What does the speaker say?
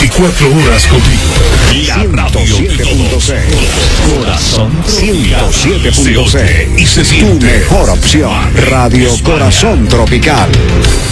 24 horas contigo. La radio de todos. Corazón 107.6 y se tu siente. mejor opción. Radio Corazón Tropical.